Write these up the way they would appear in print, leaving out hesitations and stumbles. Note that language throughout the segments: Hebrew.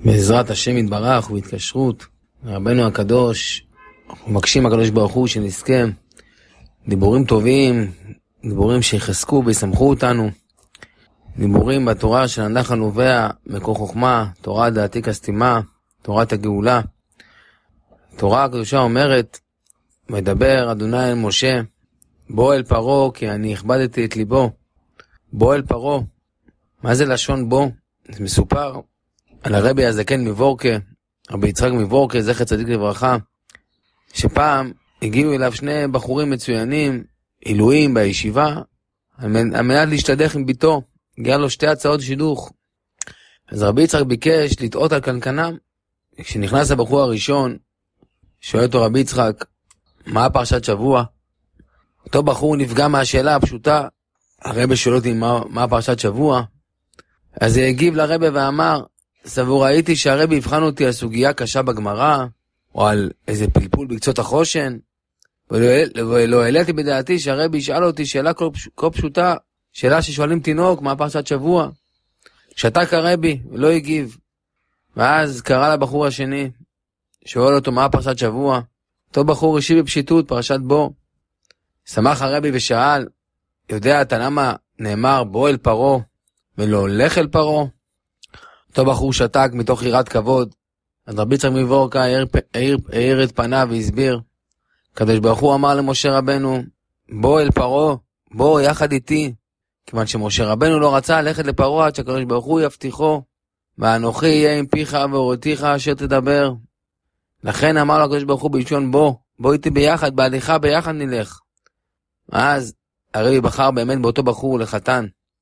בעזרת השם יתברך ובהתקשרות רבנו הקדוש, ומקשים הקדוש ברוך הוא שנזכה דיבורים טובים, דיבורים שיחזקו וישמחו אותנו, דיבורים בתורה של הנחל נובע מקור חוכמה, תורה דעתי כסתימה, תורת הגאולה. התורה הקדושה אומרת, מדבר אדוני אל משה, בוא אל פרעה כי אני הכבדתי את ליבו. בוא אל פרעה, מה זה לשון בוא? זה מסופר על הרבי הזקן מבורקה, רבי יצחק מבורקה, זכר צדיק לברכה, שפעם הגיעו אליו שני בחורים מצוינים, עילויים בישיבה, על מנת להשתדך עם ביתו. הגיע לו שתי הצעות שידוך. אז רבי יצחק ביקש לטעות על קנקנם. כשנכנס הבחור הראשון, שואל אותו רבי יצחק, מה פרשת שבוע? אותו בחור נפגע מהשאלה הפשוטה, הרבי שואל אותי מה פרשת שבוע? אז הוא הגיב לרבי ואמר, סבור ראיתי שהרבי יבחן אותי על סוגיה קשה בגמרא, או על איזה פלפול בקצות החושן, ולא העליתי בדעתי שהרבי ישאל אותי שאלה כה פשוטה, שאלה ששואלים תינוק, מה פרשת שבוע? שתק הרבי, ולא הגיב. ואז קרא לבחור השני, שואל אותו מה פרשת שבוע? אותו בחור השיב בפשיטות, פרשת בו. שמח הרבי ושאל, יודע אתה למה נאמר בוא אל פרעה, ולא הולך אל פרעה? אותו בחור שתק מתוך יראת כבוד. אז רבי יצחק מבורקה העיר את פניו והסביר. הקדוש ברוך הוא אמר למשה רבנו, בוא אל פרעה, בוא יחד איתי. כיוון שמשה רבנו לא רצה ללכת לפרעה עד שהקדוש ברוך הוא יבטיחו, ואנוכי יהיה עם פיך והוריתיך אשר תדבר. לכן אמר לו הקדוש ברוך הוא בלשון בוא איתי ביחד, בהליכה ביחד נלך. אז הרבי בחר באמת באותו בחור לחתן.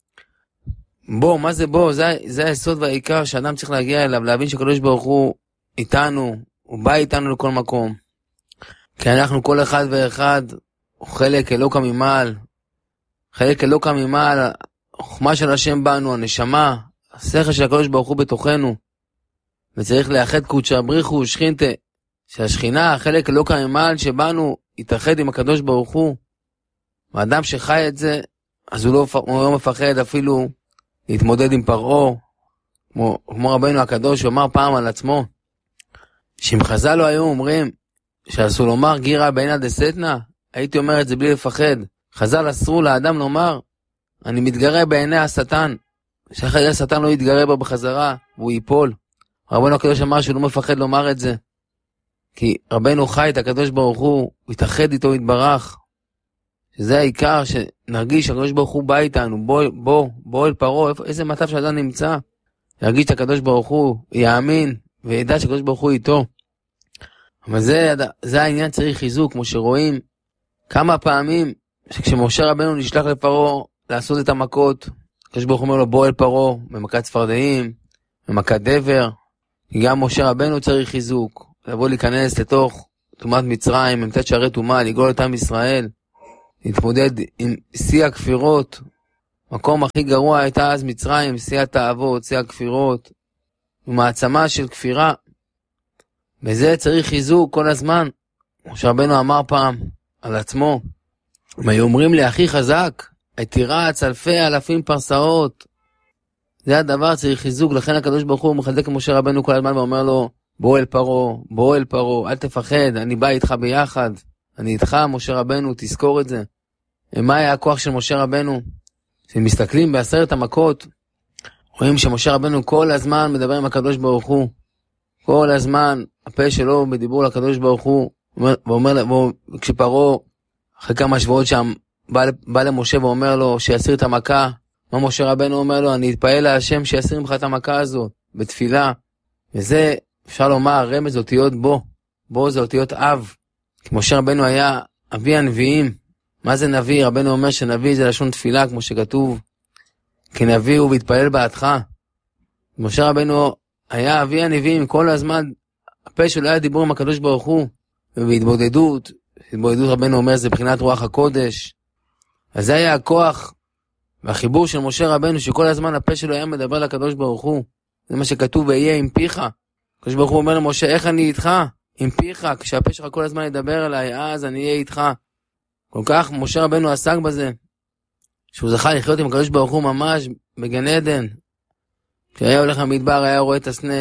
בוא, מה זה בוא? זה היסוד והעיקר שאדם צריך להגיע אליו, להבין שהקדוש ברוך הוא איתנו, הוא בא איתנו לכל מקום. כי אנחנו כל אחד ואחד, הוא חלק אלוקא ממעל, חלק אלוקא ממעל, החוכמה של השם בנו, הנשמה, השכל של הקדוש ברוך הוא בתוכנו, וצריך לאחד קודשא בריחו ושכינתה, שהשכינה, החלק אלוקא ממעל שבנו, יתאחד עם הקדוש ברוך הוא. האדם שחי את זה, אז הוא לא מפחד אפילו להתמודד עם פרעה, כמו רבנו הקדוש, הוא אמר פעם על עצמו, שאם חז"ל לא היו אומרים, שאסור לומר גירא בעינא דשטנא, הייתי אומר את זה בלי לפחד. חז"ל אסרו לאדם לומר, אני מתגרה בעיני השטן, שאחרי השטן לא יתגרה בו בחזרה, והוא ייפול. רבנו הקדוש אמר שהוא לא מפחד לומר את זה, כי רבנו חי את הקדוש ברוך הוא, התאחד איתו יתברך, שזה העיקר, שנרגיש שהקדוש ברוך הוא בא איתנו, בוא אל פרעה, איזה מצב שאדם נמצא, ירגיש את הקדוש ברוך הוא, יאמין, וידע שהקדוש ברוך הוא איתו. אבל זה העניין, צריך חיזוק, כמו שרואים כמה פעמים, שכשמשה רבנו נשלח לפרעה לעשות את המכות, הקדוש ברוך הוא אומר לו בוא אל פרעה, במכת צפרדעים, במכת דבר, גם משה רבנו צריך חיזוק, לבוא להיכנס לתוך טומאת מצרים, ממתת שערי טומאה, לגאול את עם ישראל, להתמודד עם שיא הכפירות. מקום הכי גרוע הייתה אז מצרים, שיא התאוות, שיא הכפירות, ומעצמה של כפירה. וזה צריך חיזוק כל הזמן. משה רבנו אמר פעם על עצמו, אם היו אומרים לי הכי חזק, תירץ אלפי אלפים פרסאות. זה הדבר, צריך חיזוק. לכן הקדוש ברוך הוא מחזק משה רבנו כל הזמן ואומר לו, בוא אל פרעה, אל תפחד, אני בא איתך ביחד, אני איתך משה רבנו, תזכור את זה. ומה היה הכוח של משה רבנו? כשמסתכלים בעשרת המכות, רואים שמשה רבנו כל הזמן מדבר עם הקדוש ברוך הוא, כל הזמן הפה שלו בדיבור לקדוש ברוך הוא, כשפרעה אחרי כמה שבועות שם בא למשה ואומר לו שיסיר את המכה, מה משה רבנו אומר לו? אני אתפעל להשם שיסיר ממך את המכה הזאת בתפילה. וזה אפשר לומר רמז אותיות בו זה אותיות אב, כי משה רבנו היה אבי הנביאים. מה זה נביא? רבנו אומר שנביא זה לשון תפילה, כמו שכתוב, כי נביא הוא והתפלל בעדך. משה רבנו היה אבי הנביאים, כל הזמן הפה שלו היה דיבור עם הקדוש ברוך הוא, ובהתבודדות, רבנו אומר זה בחינת רוח הקודש. אז זה היה הכוח והחיבור של משה רבנו, שכל הזמן הפה שלו היה מדבר לקדוש ברוך הוא. זה מה שכתוב, ויהיה עם פיך. הקדוש ברוך הוא אומר למשה, איך אני איתך? עם פיך, כשהפה שלך כל הזמן ידבר אליי, אז אני אהיה איתך. כל כך משה רבנו עסק בזה, שהוא זכה לחיות עם הקדוש ברוך הוא ממש בגן עדן. כשהיה הולך למדבר, היה רואה את הסנה,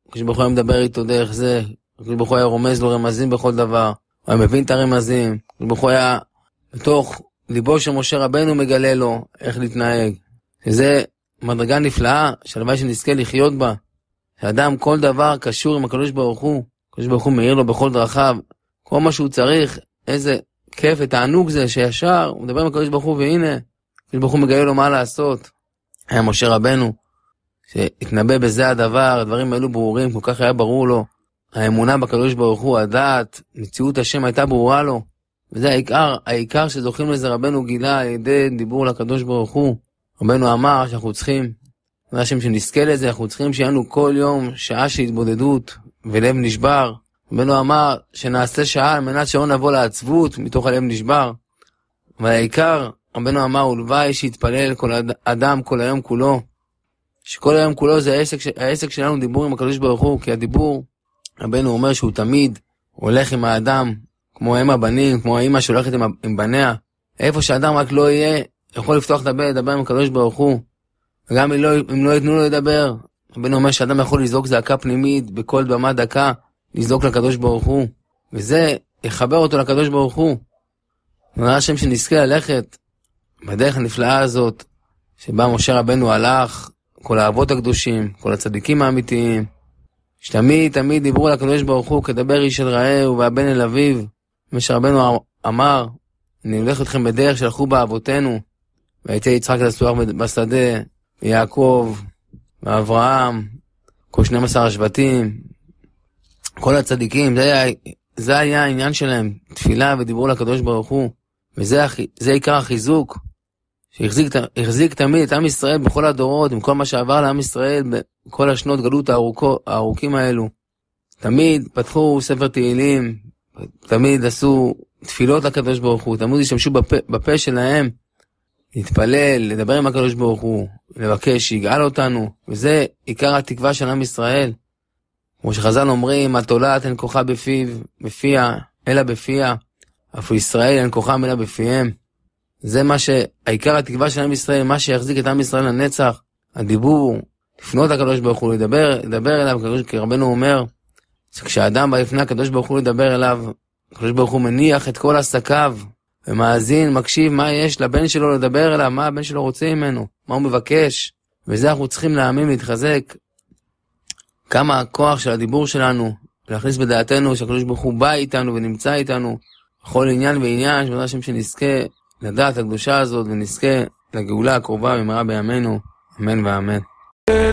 הקדוש ברוך הוא היה מדבר איתו דרך זה, הקדוש ברוך הוא היה רומז לו רמזים בכל דבר, הוא היה מבין את הרמזים, הקדוש ברוך הוא היה בתוך ליבו של משה רבנו מגלה לו איך להתנהג. שזה מדרגה נפלאה, שהלוואי שנזכה לחיות בה, שאדם כל דבר קשור עם הקדוש ברוך הוא, הקדוש ברוך הוא מאיר לו בכל דרכיו, כל מה שהוא צריך, איזה כיף ותענוג זה שישר, הוא מדבר עם הקדוש ברוך הוא והנה, הקדוש ברוך הוא מגלה לו מה לעשות. היה משה רבנו, שהתנבא בזה הדבר, הדברים האלו ברורים, כל כך היה ברור לו, האמונה בקדוש ברוך הוא, הדעת, מציאות השם הייתה ברורה לו, וזה העיקר שזוכים לזה רבנו גילה על ידי דיבור לקדוש ברוך הוא. רבנו אמר שאנחנו צריכים, והשם שנזכה לזה, אנחנו צריכים שיהיה לנו כל יום שעה של התבודדות ולב נשבר. רבנו אמר שנעשה שעה על מנת שלא נבוא לעצבות מתוך הלב נשבר. אבל העיקר, רבנו אמר, ולוואי שיתפלל כל אדם כל היום כולו, שכל היום כולו זה העסק שלנו דיבור עם הקדוש ברוך הוא, כי הדיבור, רבנו אומר שהוא תמיד הולך עם האדם, כמו אם הבנים, כמו האמא שהולכת עם בניה. איפה שהאדם רק לא יהיה, יכול לפתוח לדבר עם הקדוש ברוך הוא. וגם אם לא יתנו לו לדבר, רבנו אומר שאדם יכול לזעוק זעקה פנימית בכל במה דקה, לזעוק לקדוש ברוך הוא. וזה יחבר אותו לקדוש ברוך הוא. ונראה השם שנזכה ללכת בדרך הנפלאה הזאת, שבה משה רבנו הלך, כל האבות הקדושים, כל הצדיקים האמיתיים, שתמיד דיברו לקדוש ברוך הוא כדבר איש אל רעהו והבן אל אביו. משה רבנו אמר, אני הולך אתכם בדרך שהלכו בה אבותינו, והייתי יצחק לסוח בשדה, ויעקב, ואברהם, כל 12 השבטים, כל הצדיקים, זה היה העניין שלהם, תפילה ודיבור לקדוש ברוך הוא, וזה עיקר החיזוק, שהחזיק תמיד את עם ישראל בכל הדורות, עם כל מה שעבר לעם ישראל, בכל השנות גלות הארוכים האלו. תמיד פתחו ספר תהילים, תמיד עשו תפילות לקדוש ברוך הוא, תמיד השתמשו בפה שלהם, להתפלל, לדבר עם הקדוש ברוך הוא, לבקש שיגאל אותנו, וזה עיקר התקווה של עם ישראל. כמו שחז"ל אומרים, התולעת אין כוחה בפיה, אלא בפיה, אף ישראל אין כוחם אלא בפיהם. זה מה שהעיקר התקווה של עם ישראל, מה שיחזיק את עם ישראל לנצח, הדיבור, לפנות לקדוש ברוך הוא, לדבר אליו, כי רבנו אומר, שכשאדם בא לפני הקדוש ברוך הוא לדבר אליו, הקדוש ברוך הוא מניח את כל עסקיו, ומאזין, מקשיב מה יש לבן שלו לדבר אליו, מה הבן שלו רוצה ממנו, מה הוא מבקש, וזה אנחנו צריכים להאמין, להתחזק, כמה הכוח של הדיבור שלנו, להכניס בדעתנו שהקדוש ברוך הוא בא איתנו ונמצא איתנו, בכל עניין ועניין, שבעזרת השם שנזכה לדעת הקדושה הזאת, ונזכה לגאולה הקרובה במהרה בימינו, אמן ואמן.